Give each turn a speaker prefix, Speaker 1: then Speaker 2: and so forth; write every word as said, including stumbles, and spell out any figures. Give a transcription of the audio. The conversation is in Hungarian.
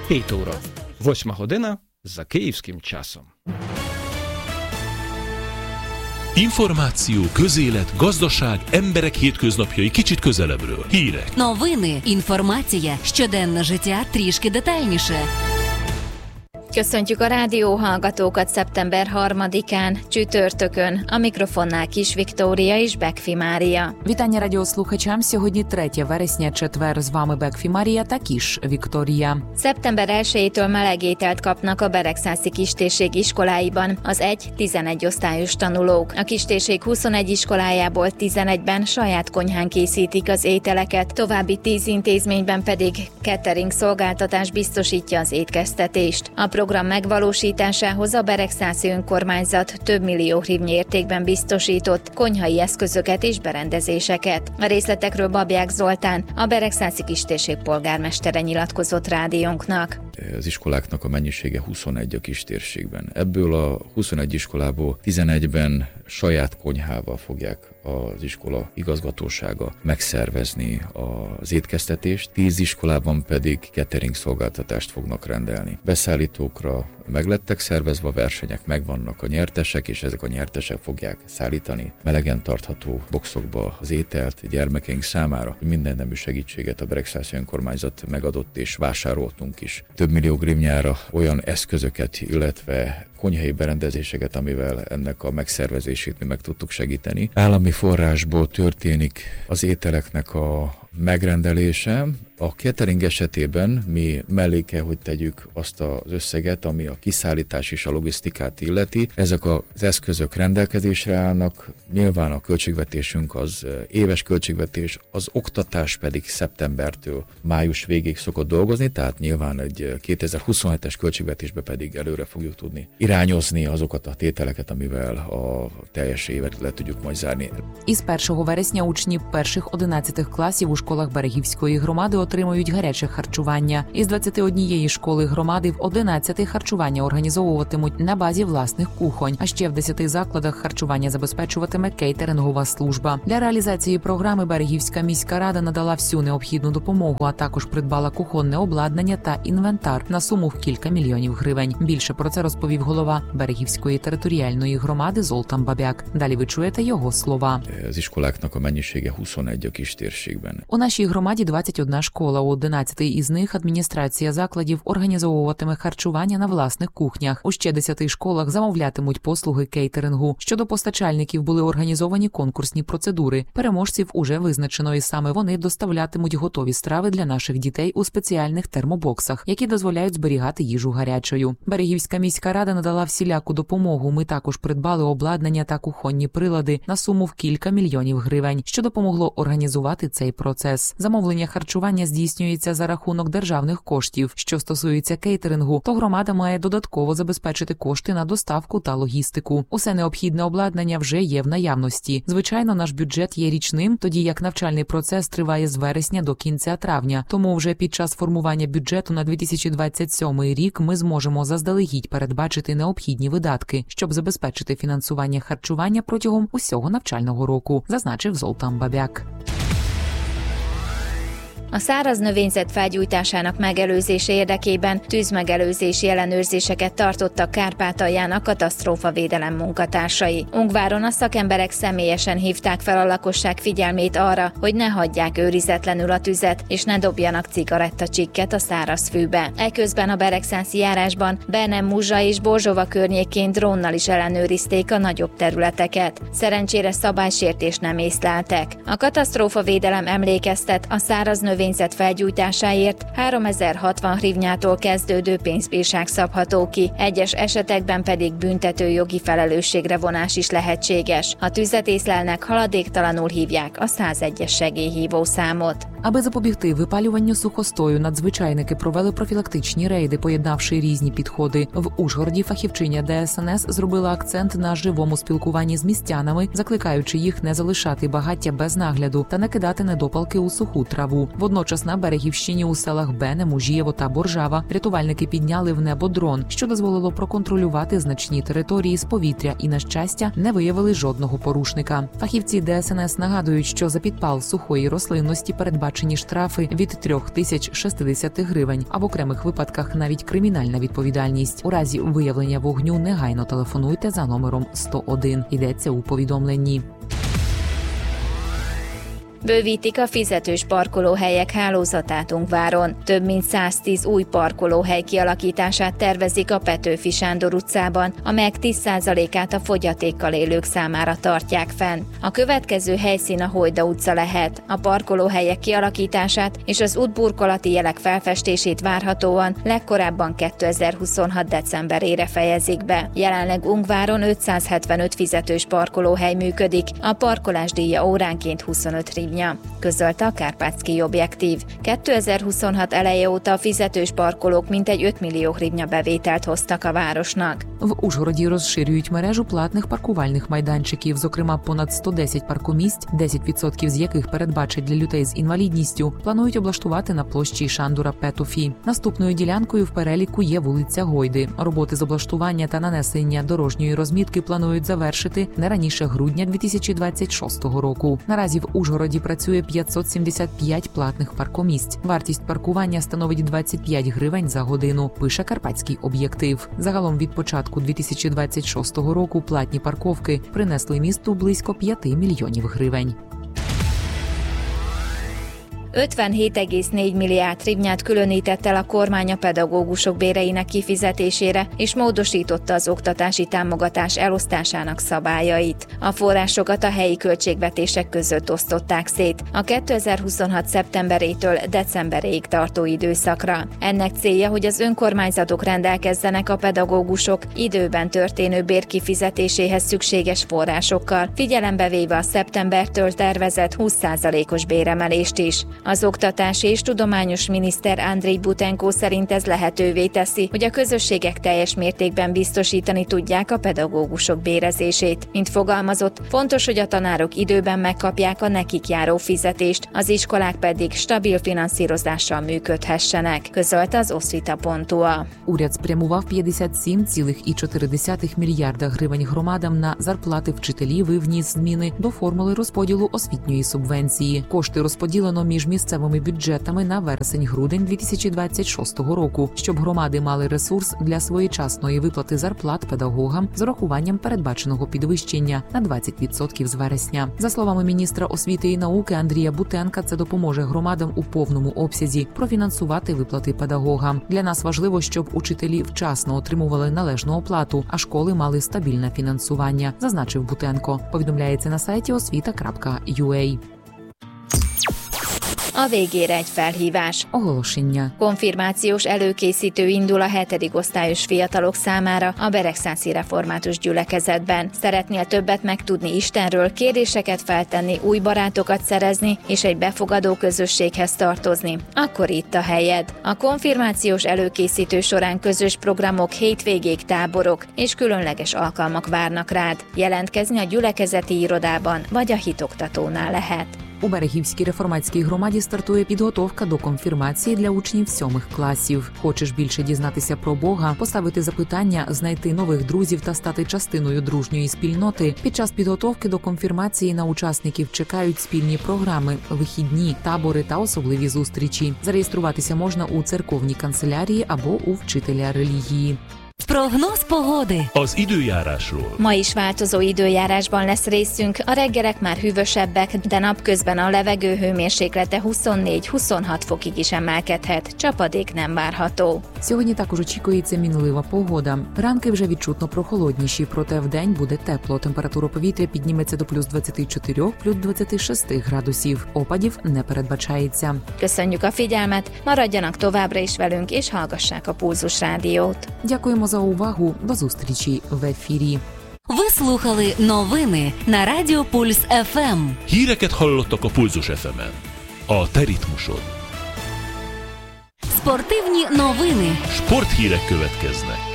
Speaker 1: хет óra. Восьма година за київським часом.
Speaker 2: Információ, közélet, gazdaság, emberek hétköznapjai kicsit közelebbről. Hírek.
Speaker 3: Новини, інформація, щоденне життя трішки детальніше.
Speaker 4: Köszöntjük a rádióhallgatókat szeptember harmadikán, csütörtökön. A mikrofonnál Kis Viktória és Bekfi Mária.
Speaker 5: Вітання радіослухачам. Сьогодні третє вересня, четвер. З вами Бекфі Марія та Кіш Вікторія.
Speaker 4: Szeptember elsejétől meleg ételt kapnak a Beregszászi kistérség iskoláiban az egy-tizenegy osztályos tanulók. A kistérség huszonegy iskolájából tizenegyben saját konyhán készítik az ételeket, további tíz intézményben pedig catering szolgáltatás biztosítja az étkeztetést. A program megvalósításához a Beregszászi önkormányzat több millió hrivnyi értékben biztosított konyhai eszközöket és berendezéseket. A részletekről Babják Zoltán, a Beregszászi kistérség polgármestere nyilatkozott rádiónknak.
Speaker 6: Az iskoláknak a mennyisége huszonegy a kistérségben. Ebből a huszonegy iskolából tizenegyben saját konyhával fogják az iskola igazgatósága megszervezni az étkeztetést, tíz iskolában pedig catering szolgáltatást fognak rendelni. Beszállítókra meg lettek szervezve, a versenyek megvannak, a nyertesek, és ezek a nyertesek fogják szállítani melegen tartható boxokba az ételt gyermekeink számára. Minden nemű segítséget a Beregszászi önkormányzat megadott, és vásároltunk is több millió grivnyára olyan eszközöket, illetve konyhai berendezéseket, amivel ennek a megszervezését mi meg tudtuk segíteni. Állami forrásból történik az ételeknek a megrendelése. A catering esetében mi mellé kell, hogy tegyük azt az összeget, ami a kiszállítás és a logisztikát illeti. Ezek az eszközök rendelkezésre állnak, nyilván a költségvetésünk az éves költségvetés, az oktatás pedig szeptembertől május végéig szokott dolgozni, tehát nyilván egy kétezer-huszonhetes költségvetésbe pedig előre fogjuk tudni irányozni azokat a tételeket, amivel a teljes évet le tudjuk majd zárni.
Speaker 5: Із першого вересня учні перших-одинадцятих класів у школах Берегівської громади отримують гаряче харчування. Із двадцяти однієї школи громади в одинадцяти харчування організовуватимуть на базі власних кухонь, а ще в десяти закладах харчування забезпечуватиме кейтерингова служба. Для реалізації програми Берегівська міська рада надала всю необхідну допомогу, а також придбала кухонне обладнання та інвентар на суму в кілька мільйонів гривень. Більше про це розповів голова Берегівської територіальної громади Золтан Бабяк. Далі ви чуєте його слова.
Speaker 6: Az iskoláknak a mennyisége huszonegy a kistérségben.
Speaker 5: У нашій громаді двадцять одна школа, у одинадцяти із них адміністрація закладів організовуватиме харчування на власних кухнях. У ще десяти школах замовлятимуть послуги кейтерингу. Щодо постачальників були організовані конкурсні процедури. Переможців уже визначено, і саме вони доставлятимуть готові страви для наших дітей у спеціальних термобоксах, які дозволяють зберігати їжу гарячою. Берегівська міська рада надала всіляку допомогу. Ми також придбали обладнання та кухонні прилади на суму в кілька мільйонів гривень, що допомогло організувати цей процес. Замовлення харчування здійснюється за рахунок державних коштів. Що стосується кейтерингу, то громада має додатково забезпечити кошти на доставку та логістику. Усе необхідне обладнання вже є в наявності. Звичайно, наш бюджет є річним, тоді як навчальний процес триває з вересня до кінця травня. Тому вже під час формування бюджету на дві тисячі двадцять сьомий рік ми зможемо заздалегідь передбачити необхідні видатки, щоб забезпечити фінансування харчування протягом усього навчального року, зазначив Золтан Бабяк.
Speaker 4: A száraz növényzet felgyújtásának megelőzése érdekében tűzmegelőzési ellenőrzéseket tartottak Kárpátalján a katasztrófavédelem munkatársai. Ungváron a szakemberek személyesen hívták fel a lakosság figyelmét arra, hogy ne hagyják őrizetlenül a tüzet, és ne dobjanak cigarettacsikket a szárazfűbe. Eközben a Beregszászi járásban Bernem, Muzsa és Borzsova környékén drónnal is ellenőrizték a nagyobb területeket. Szerencsére szabálysértést nem észleltek. A katasztrófavédelem emlékeztet a száraz növényzet felgyújtásáért háromezer-hatvan hrivnyától kezdődő pénzbírság szabható ki, egyes esetekben pedig büntető jogi felelősségre vonás is lehetséges. Ha tüzet észlelnek, haladéktalanul hívják a százegyes segélyhívó számot.
Speaker 5: Аби запобігти випалюванню сухостою, надзвичайники провели профілактичні рейди, поєднавши різні підходи. В Ужгороді фахівчиня Де Ес Ен Ес зробила акцент на живому спілкуванні з містянами, закликаючи їх не залишати багаття без нагляду та не кидати недопалки у суху траву. Водночас на Берегівщині у селах Бене, Мужієво та Боржава рятувальники підняли в небо дрон, що дозволило проконтролювати значні території з повітря і, на щастя, не виявили жодного порушника. Фахівці Де Ес Ен Ес нагадують, що за підпал сухої рослинності передбачено передбачені штрафи від трьох тисяч шістдесят гривень, а в окремих випадках навіть кримінальна відповідальність. У разі виявлення вогню негайно телефонуйте за номером сто один. Йдеться у повідомленні.
Speaker 4: Bővítik a fizetős parkolóhelyek hálózatát Ungváron. Több mint száztíz új parkolóhely kialakítását tervezik a Petőfi Sándor utcában, amelyek tíz százalékát a fogyatékkal élők számára tartják fenn. A következő helyszín a Hojda utca lehet. A parkolóhelyek kialakítását és az útburkolati jelek felfestését várhatóan legkorábban kétezer-huszonhat decemberére fejezik be. Jelenleg Ungváron ötszázhetvenöt fizetős parkolóhely működik, a parkolás díja óránként huszonöt hrivnya, közölte a Kárpátszkij Objektív. kétezer-huszonhat eleje óta a fizetős parkolók mintegy öt millió hrivnya bevételt hoztak a városnak.
Speaker 5: В Ужгороді розширюють мережу платних паркувальних майданчиків, зокрема понад сто десять паркомісць, десять відсотків з яких передбачать для людей з інвалідністю, планують облаштувати на площі Шандора Петофі. Наступною ділянкою в переліку є вулиця Гойди. Роботи з облаштування та нанесення дорожньої розмітки планують завершити не раніше грудня дві тисячі двадцять шостого року. Наразі в Ужгороді працює п'ятсот сімдесят п'ять платних паркомісць. Вартість паркування становить двадцять п'ять гривень за годину, пише Карпатський Об'єктив. Загалом від початку дві тисячі двадцять шостого року платні парковки принесли місту близько п'яти мільйонів гривень.
Speaker 4: ötvenhét egész négy milliárd hrivnyát különített el a kormány a pedagógusok béreinek kifizetésére, és módosította az oktatási támogatás elosztásának szabályait. A forrásokat a helyi költségvetések között osztották szét a kétezer-huszonhat szeptemberétől decemberéig tartó időszakra. Ennek célja, hogy az önkormányzatok rendelkezzenek a pedagógusok időben történő bérkifizetéséhez szükséges forrásokkal, figyelembe véve a szeptembertől tervezett húsz százalékos béremelést is. Az oktatási és tudományos miniszter Andrej Butenko szerint ez lehetővé teszi, hogy a közösségek teljes mértékben biztosítani tudják a pedagógusok bérezését. Mint fogalmazott, fontos, hogy a tanárok időben megkapják a nekik járó fizetést, az iskolák pedig stabil finanszírozással működhessenek, közölte az osvita pont u a.
Speaker 5: Уряд спрямував п'ятдесят сім цілих чотири десятих мільярда гривень громадам на зарплати вчителів і вніс зміни до формули розподілу освітньої субвенції. Кошти розподілено між місцевими бюджетами на вересень-грудень дві тисячі двадцять шостого року, щоб громади мали ресурс для своєчасної виплати зарплат педагогам з урахуванням передбаченого підвищення на двадцять відсотків з вересня. За словами міністра освіти і науки Андрія Бутенка, це допоможе громадам у повному обсязі профінансувати виплати педагогам. Для нас важливо, щоб учителі вчасно отримували належну оплату, а школи мали стабільне фінансування, зазначив Бутенко. Повідомляється на сайті освіта крапка ю а.
Speaker 4: A végére egy felhívás.
Speaker 5: Оголошення.
Speaker 4: Konfirmációs előkészítő indul a hetedik osztályos fiatalok számára a Beregszászi Református Gyülekezetben. Szeretnél többet megtudni Istenről, kérdéseket feltenni, új barátokat szerezni és egy befogadó közösséghez tartozni? Akkor itt a helyed. A konfirmációs előkészítő során közös programok, hétvégék, táborok és különleges alkalmak várnak rád. Jelentkezni a gyülekezeti irodában vagy a hitoktatónál lehet.
Speaker 5: У Берегівській реформатській громаді стартує підготовка до конфірмації для учнів сьомих класів. Хочеш більше дізнатися про Бога, поставити запитання, знайти нових друзів та стати частиною дружньої спільноти? Під час підготовки до конфірмації на учасників чекають спільні програми, вихідні, табори та особливі зустрічі. Зареєструватися можна у церковній канцелярії або у вчителя релігії.
Speaker 3: Прогноz pogody.
Speaker 2: Az időjárásról.
Speaker 4: Ma is változó időjárásban lesz részünk, a reggelek már hűvösebbek, de napközben a levegő hőmérséklete huszonnégy-huszonhat fokig is emelkedhet, csapadék nem várható.
Speaker 5: Сьогодні також очікується мінлива погода. Ранки вже відчутно прохолодніші, проте вдень буде тепло. Температура повітря підніметься до плюс двадцять чотири, плюс двадцять шість градусів. Опадів не передбачається.
Speaker 4: Köszönjük a figyelmet, maradjanak továbbra is velünk, és hallgassák a Pulzus Rádiót.
Speaker 5: Дякуємо за увагу. До зустрічі в ефірі.
Speaker 3: Ви слухали новини на Радіо Пульс еф ем.
Speaker 2: Híreket hallottak a Pulzus еф емен. A te ritmusod.
Speaker 3: Спортивні новини.
Speaker 2: Sporthírek következnek.